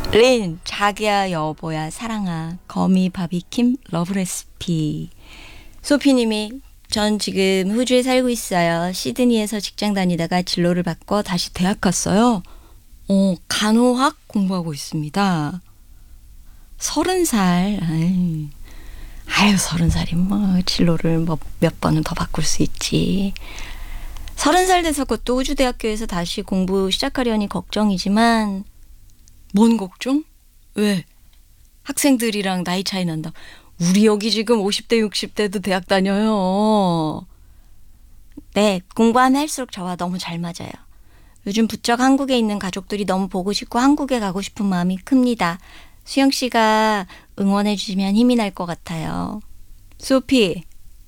린, 자기야 여보야 사랑아 거미 바비킴 러브 레시피. 소피님이 전 지금 호주에 살고 있어요. 시드니에서 직장 다니다가 진로를 바꿔 다시 대학 갔어요. 간호학 공부하고 있습니다. 30살. 아유 30살이면 뭐 진로를 뭐 몇 번은 더 바꿀 수 있지. 30살 돼서 그것도 호주 대학교에서 다시 공부 시작하려니 걱정이지만 뭔 걱정? 왜? 학생들이랑 나이 차이 난다. 우리 여기 지금 50대 60대도 대학 다녀요. 네, 공부하면 할수록 저와 너무 잘 맞아요. 요즘 부쩍 한국에 있는 가족들이 너무 보고 싶고 한국에 가고 싶은 마음이 큽니다. 수영 씨가 응원해 주시면 힘이 날 것 같아요. 소피,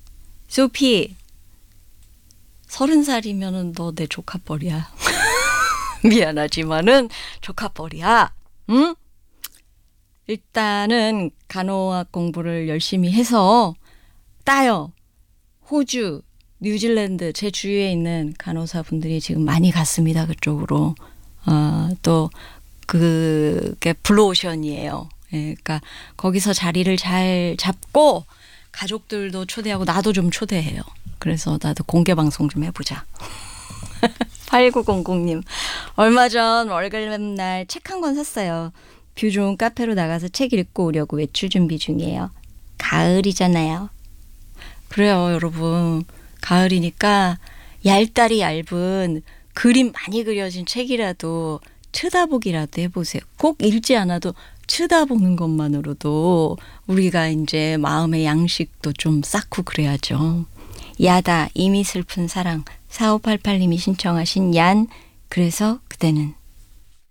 30살이면은 너 내 조카뻘이야. 미안하지만은 조카뻘이야. 응? 일단은 간호학 공부를 열심히 해서 따요. 호주, 뉴질랜드 제 주위에 있는 간호사분들이 지금 많이 갔습니다. 그쪽으로. 또 그게 블루오션이에요. 예, 그러니까 거기서 자리를 잘 잡고 가족들도 초대하고 나도 좀 초대해요. 그래서 나도 공개 방송 좀 해보자. 8900님, 얼마 전 월급날 책 한 권 샀어요. 뷰 좋은 카페로 나가서 책 읽고 오려고 외출 준비 중이에요. 가을이잖아요. 그래요, 여러분. 가을이니까 얇다리 얇은 그림 많이 그려진 책이라도 쳐다보기라도 해보세요. 꼭 읽지 않아도 쳐다보는 것만으로도 우리가 이제 마음의 양식도 좀 쌓고 그래야죠. 야다, 이미 슬픈 사랑. 4588님이 신청하신 얀, 그래서 그대는.